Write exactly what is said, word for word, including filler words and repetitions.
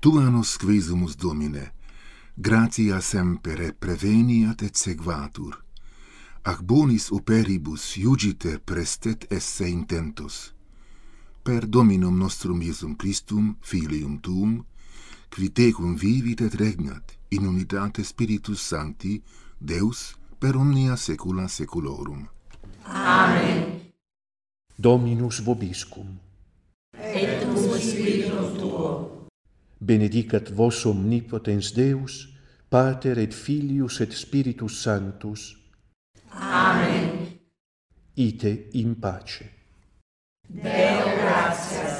tua nos quesumus, Domine, gratia semper preveniat et sequatur, ac bonis operibus iugiter prestet esse intentus. Per Dominum nostrum Iesum Christum, Filium Tuum, qui tecum vivit et regnat in unitate Spiritus Sancti, Deus, per omnia saecula saeculorum. Amen. Dominus vobiscum. Et cum spiritum tuo. Benedicat vos omnipotens Deus, Pater et Filius et Spiritus Sanctus. Amen. Ite in pace. Deo gratias.